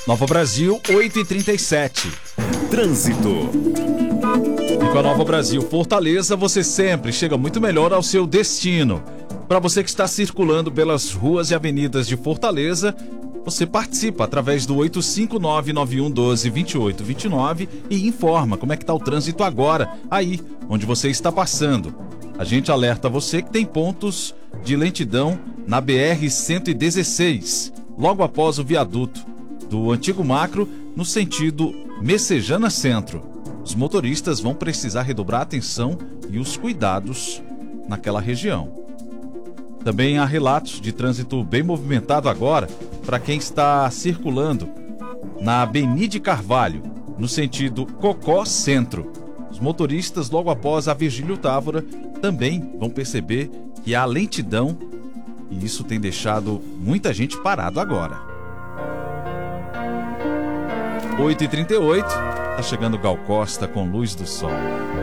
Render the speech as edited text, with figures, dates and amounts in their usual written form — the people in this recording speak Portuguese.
Nova Brasil, 8h37. Trânsito. E com a Nova Brasil Fortaleza, você sempre chega muito melhor ao seu destino. Para você que está circulando pelas ruas e avenidas de Fortaleza, você participa através do 859-9112-2829 e informa como é que está o trânsito agora, aí onde você está passando. A gente alerta você que tem pontos de lentidão na BR-116, logo após o viaduto do Antigo Macro, no sentido Messejana Centro. Os motoristas vão precisar redobrar a atenção e os cuidados naquela região. Também há relatos de trânsito bem movimentado agora para quem está circulando na Benide Carvalho, no sentido Cocó Centro. Os motoristas, logo após a Virgílio Távora, também vão perceber que há lentidão e isso tem deixado muita gente parado agora. 8h38, está chegando Gal Costa com Luz do Sol.